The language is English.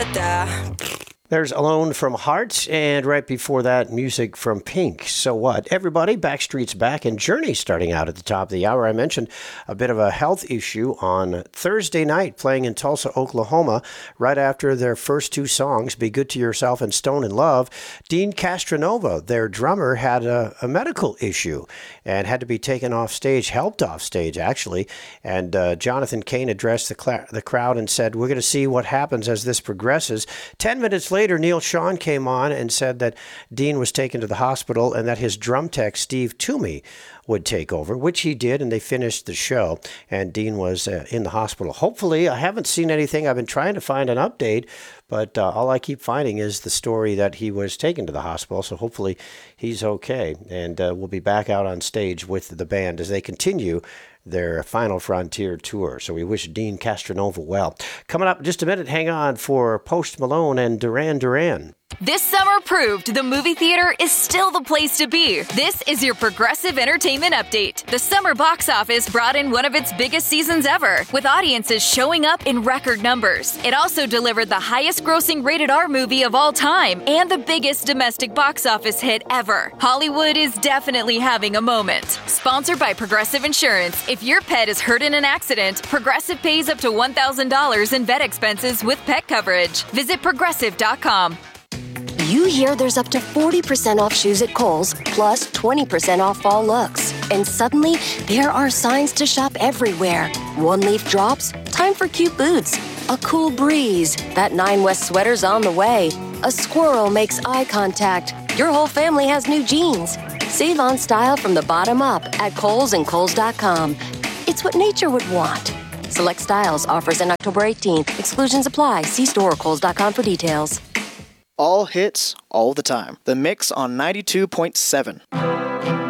There's Alone from Heart, and right before that, music from Pink. So what? Everybody, Backstreet's back, and Journey starting out at the top of the hour. I mentioned a bit of a health issue on Thursday night, playing in Tulsa, Oklahoma, right after their first two songs, Be Good to Yourself and Stone in Love. Dean Castronova, their drummer, had a medical issue and had to be taken off stage, helped off stage, actually. And Jonathan Cain addressed the crowd and said, we're going to see what happens as this progresses. 10 minutes later, Neil Sean came on and said that Dean was taken to the hospital and that his drum tech, Steve Toomey, would take over, which he did, and they finished the show, and Dean was in the hospital. Hopefully, I haven't seen anything. I've been trying to find an update, but all I keep finding is the story that he was taken to the hospital, so hopefully he's okay, and we'll be back out on stage with the band as they continue their Final Frontier tour. So we wish Dean Castronova well. Coming up in just a minute, hang on for Post Malone and Duran Duran. This summer proved the movie theater is still the place to be. This is your Progressive Entertainment Update. The summer box office brought in one of its biggest seasons ever, with audiences showing up in record numbers. It also delivered the highest grossing rated R movie of all time and the biggest domestic box office hit ever. Hollywood is definitely having a moment. Sponsored by Progressive Insurance. If your pet is hurt in an accident, Progressive pays up to $1,000 in vet expenses with pet coverage. Visit Progressive.com. You hear there's up to 40% off shoes at Kohl's, plus 20% off fall looks. And suddenly, there are signs to shop everywhere. One leaf drops, time for cute boots. A cool breeze, that 9 West sweater's on the way. A squirrel makes eye contact. Your whole family has new jeans. Save on style from the bottom up at Kohl's and Kohl's.com. It's what nature would want. Select styles, offers in October 18th. Exclusions apply. See store or Kohl's.com for details. All hits, all the time. The Mix on 92.7.